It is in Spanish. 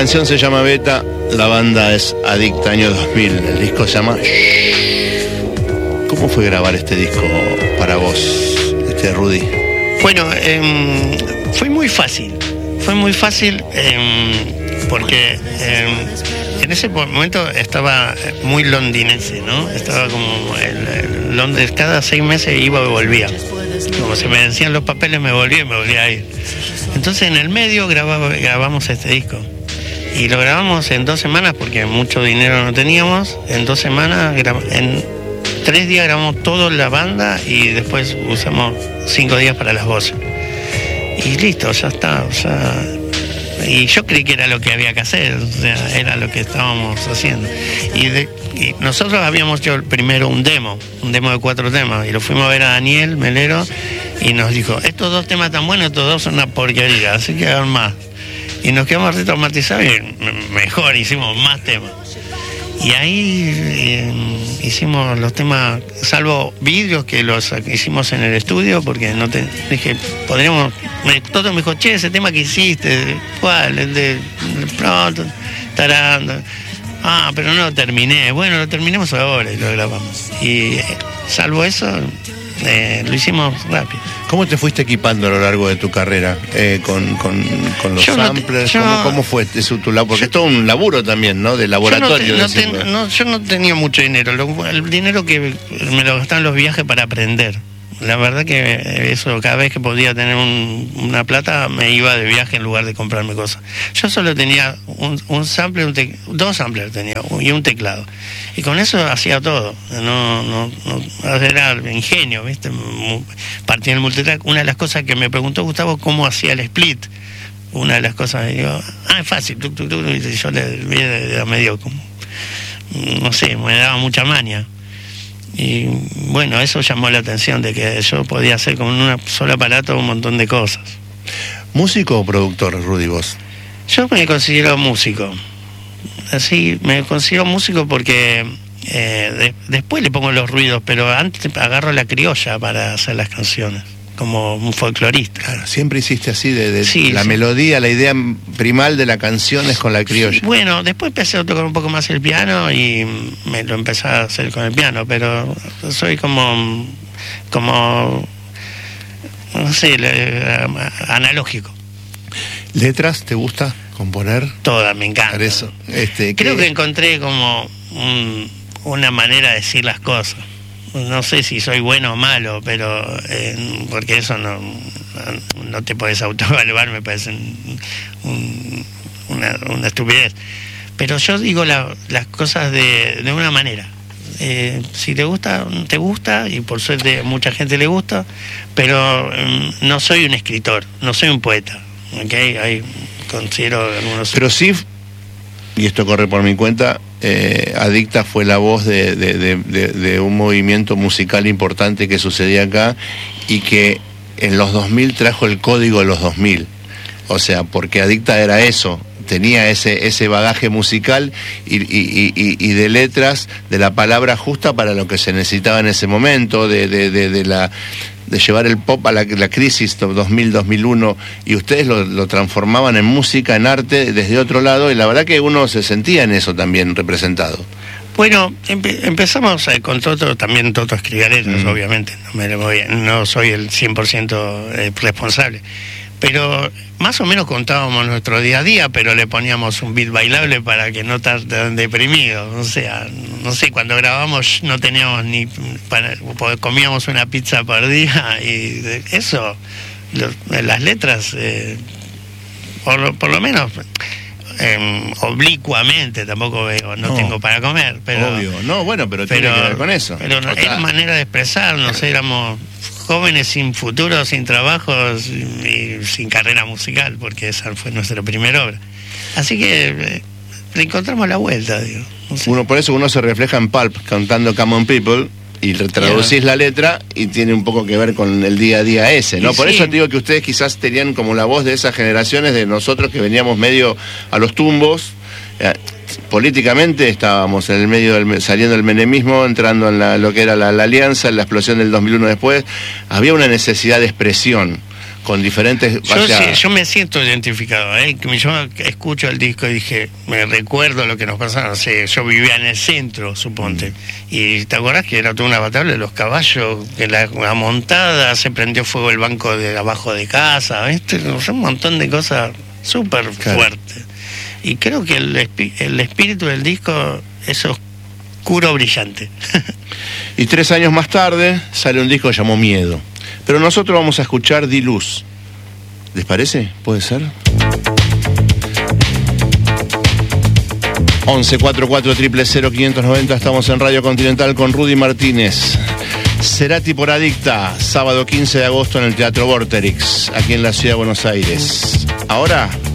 canción se llama Beta, la banda es Adicta, año 2000, el disco se llama Shhh. ¿Cómo fue grabar este disco para vos, Rudy? Bueno, fue muy fácil porque en ese momento estaba muy londinense, ¿no? Estaba como en Londres, cada 6 meses iba y volvía. Como se me vencían los papeles, me volvía a ir. Entonces en el medio grabamos este disco. Y lo grabamos en 2 semanas porque mucho dinero no teníamos. En 2 semanas, en 3 días grabamos toda la banda y después usamos 5 días para las voces. Y listo, ya está. Y yo creí que era lo que había que hacer, o sea, era lo que estábamos haciendo. Y nosotros habíamos hecho primero un demo de 4 temas, y lo fuimos a ver a Daniel Melero y nos dijo, estos 2 temas tan buenos, estos 2 son una porquería, así que hagan más. Y nos quedamos retraumatizados y mejor, hicimos más temas. Y ahí hicimos los temas, salvo Vidrios, que los hicimos en el estudio, porque dije, podríamos. Todo me dijo, che, ese tema que hiciste, ¿cuál? El de pronto, tarando. Pero no lo terminé. Bueno, lo terminemos ahora y lo grabamos. Y salvo eso, lo hicimos rápido. ¿Cómo te fuiste equipando a lo largo de tu carrera con los samplers? ¿Cómo fue tu laburo? Porque es todo un laburo también, ¿no? De laboratorio. Yo no tenía mucho dinero. El dinero que me lo gastaba en los viajes para aprender. La verdad que eso, cada vez que podía tener una plata, me iba de viaje en lugar de comprarme cosas. Yo solo tenía un sampler, 2 samplers tenía, y un teclado. Y con eso hacía todo. No era ingenio, ¿viste? Partía el multitrack. Una de las cosas que me preguntó Gustavo, ¿cómo hacía el split? Una de las cosas, digo, es fácil, y yo le medio como, no sé, me daba mucha maña. Y bueno, eso llamó la atención de que yo podía hacer con un solo aparato un montón de cosas. ¿Músico o productor, Rudy, vos? Yo me considero músico. Así, me considero músico porque después le pongo los ruidos, pero antes agarro la criolla para hacer las canciones, como un folclorista. Claro, siempre hiciste así, sí, la melodía, la idea primal de la canción es con la criolla. Bueno, después empecé a tocar un poco más el piano y me lo empecé a hacer con el piano, pero soy como no sé, analógico. ¿Letras te gusta componer? Todas, me encanta. Eso. Creo que encontré como una manera de decir las cosas. No sé si soy bueno o malo, pero porque eso no te podés autoevaluar, me parece una estupidez. Pero yo digo las cosas de una manera. Si te gusta, te gusta, y por suerte a mucha gente le gusta, pero no soy un escritor, no soy un poeta, ¿okay? Considero algunos... Pero sí, y esto corre por mi cuenta, Adicta fue la voz de un movimiento musical importante que sucedía acá y que en los 2000 trajo el código de los 2000. O sea, porque Adicta era eso, tenía ese bagaje musical y de letras, de la palabra justa para lo que se necesitaba en ese momento, de llevar el pop a la crisis 2000-2001, y ustedes lo transformaban en música, en arte, desde otro lado, y la verdad que uno se sentía en eso también representado. Bueno, empezamos con Toto, también Toto escribía letras, obviamente, no soy el 100% responsable, pero más o menos contábamos nuestro día a día, pero le poníamos un beat bailable para que no estar tan deprimido. O sea, no sé, cuando grabamos no teníamos comíamos una pizza por día, y eso, las letras, por lo menos oblicuamente, tampoco veo, no tengo para comer, pero obvio, no, bueno, pero tiene que ver con eso. Pero era manera de expresarnos, éramos jóvenes sin futuro, sin trabajos y sin carrera musical, porque esa fue nuestra primera obra. Así que le encontramos la vuelta, digo. No sé. Por eso uno se refleja en Pulp cantando Come On People y traducís la letra y tiene un poco que ver con el día a día ese, ¿no? Por eso te digo que ustedes quizás tenían como la voz de esas generaciones de nosotros que veníamos medio a los tumbos. Políticamente estábamos en el medio saliendo del menemismo, entrando en lo que era la alianza, en la explosión del 2001 después. Había una necesidad de expresión, con diferentes... Yo me siento identificado, yo escucho el disco y dije, me recuerdo lo que nos pasaba, no sé, yo vivía en el centro, suponte, y te acordás que era toda una batalla de los caballos, que la montada, se prendió fuego el banco de abajo de casa, ¿viste? Un montón de cosas súper fuertes. Y creo que el espíritu del disco es oscuro, brillante. Y 3 años más tarde sale un disco llamado Miedo. Pero nosotros vamos a escuchar Di Luz. ¿Les parece? ¿Puede ser? 11 44 000 590. Estamos en Radio Continental con Rudy Martínez. Cerati por Adicta, sábado 15 de agosto en el Teatro Vorterix, aquí en la Ciudad de Buenos Aires. Ahora...